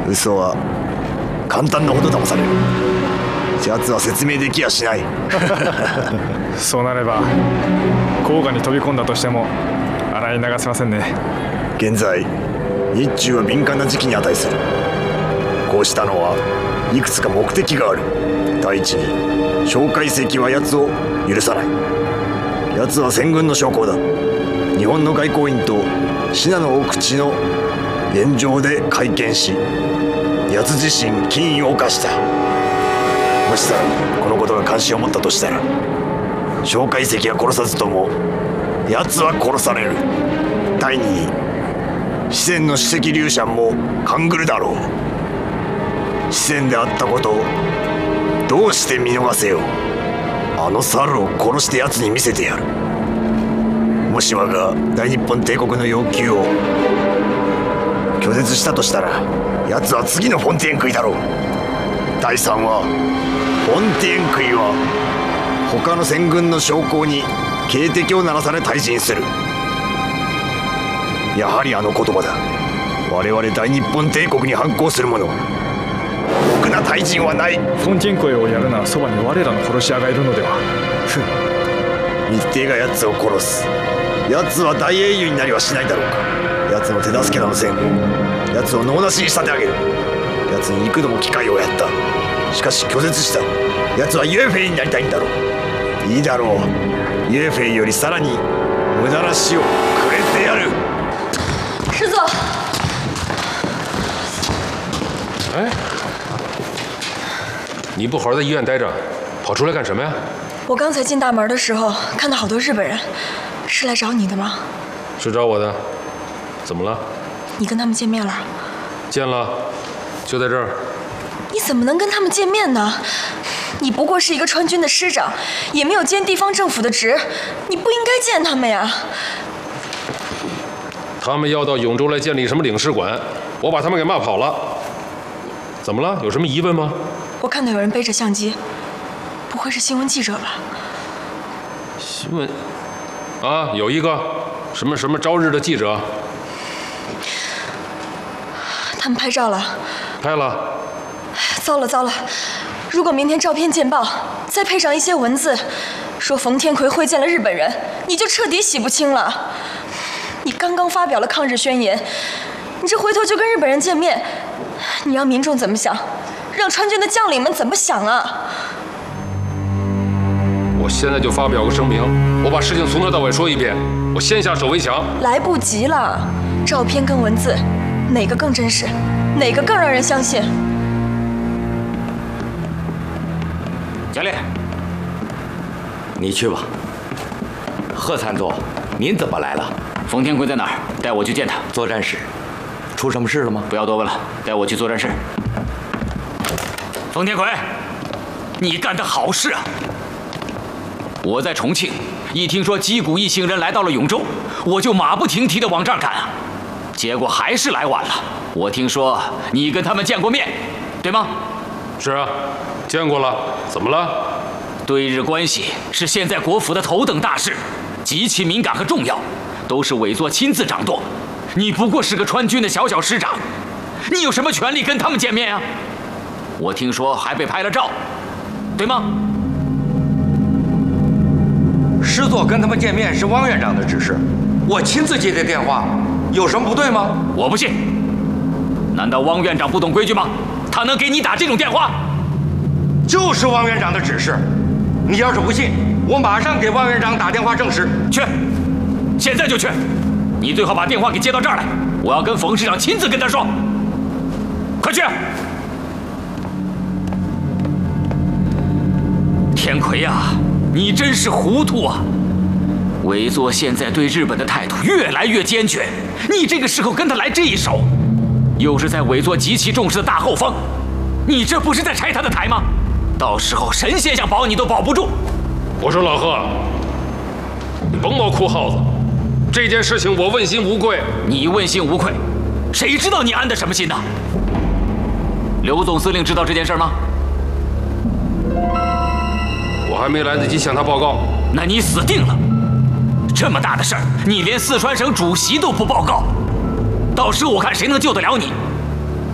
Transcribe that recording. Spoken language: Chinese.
嘘は簡単なほど騙される。奴は説明できやしない。 そうなれば黄河に飛び込んだとしても洗い流せませんね。 現在日中は敏感な時期に値する。こうしたのはいくつか目的がある。第一に蒋介石は奴を許さない。奴は戦軍の将校だ。日本の外交員と信濃奥地の現状で会見し、奴自身禁意を犯した。もしさこのことが関心を持ったとしたら、蒋介石は殺さずとも奴は殺される。第二に四川の史跡劉禅も勘ぐるだろう。四川であったことをどうして見逃せよ。あの猿を殺して奴に見せてやる。もし我が大日本帝国の要求を拒絶したとしたら、奴は次のフォンティエンクイだろう。第三はフォンティエンクイは他の戦軍の将校に警笛を鳴らされ退陣する。やはりあの言葉だ。我々大日本帝国に反抗する者、僕な退陣はない。 フォンティエンクイをやるならそばに我らの殺し屋がいるのでは。 日程が奴を殺す。奴は大英雄になりはしないだろうか。奴の手助けなどせん。奴を能なしに仕立て上げる。奴に幾度も機会をやった。しかし拒絶した。奴はユエフェイになりたいんだろう。いいだろう。ユエフェイよりさらに無駄な死をくれてやる。 师座。 哎，你不好好在医院待着，跑出来干什么呀？ 我刚才进大门的时候看到好多日本人，是来找你的吗？ 是找我的。怎么了？ 你跟他们见面了？ 见了，就在这儿。 你怎么能跟他们见面呢？你不过是一个川军的师长，也没有兼地方政府的职，你不应该见他们呀。 他们要到永州来建立什么领事馆，我把他们给骂跑了。怎么了？有什么疑问吗？ 我看到有人背着相机，不会是新闻记者吧？ 新闻啊，有一个什么朝日的记者。 他们拍照了。 拍了。 糟了糟了！如果明天照片见报，再配上一些文字，说冯天奎会见了日本人，你就彻底洗不清了。你刚刚发表了抗日宣言，你这回头就跟日本人见面，你让民众怎么想？让川军的将领们怎么想啊？ 我现在就发表个声明，我把事情从头到尾说一遍，我先下手为强。 来不及了，照片跟文字，哪个更真实？哪个更让人相信？ 教练，你去吧。贺参谋，您怎么来了？冯天奎在哪儿？带我去见他。作战室。出什么事了吗？不要多问了，带我去作战室。冯天奎，你干的好事啊！我在重庆，一听说击鼓一行人来到了永州，我就马不停蹄地往这儿赶啊。结果还是来晚了。我听说你跟他们见过面，对吗？ 是啊，见过了。怎么了？ 对日关系是现在国府的头等大事，极其敏感和重要，都是委座亲自掌舵。你不过是个川军的小小师长，你有什么权利跟他们见面啊？我听说还被拍了照，对吗？ 师座跟他们见面是汪院长的指示，我亲自接的电话，有什么不对吗？ 我不信。难道汪院长不懂规矩吗？他能给你打这种电话？ 就是汪院长的指示。你要是不信，我马上给汪院长打电话证实。 去，现在就去。你最好把电话给接到这儿来，我要跟冯师长亲自跟他说。快去！天奎啊，你真是糊涂啊！委座现在对日本的态度越来越坚决，你这个时候跟他来这一手，又是在委座极其重视的大后方，你这不是在拆他的台吗？到时候神仙想保你都保不住。 我说老贺，你甭冒哭耗子，这件事情我问心无愧。 你问心无愧，谁知道你安的什么心呢？刘总司令知道这件事吗？ 我还没来得及向他报告。 那你死定了！这么大的事儿，你连四川省主席都不报告，到时候我看谁能救得了你。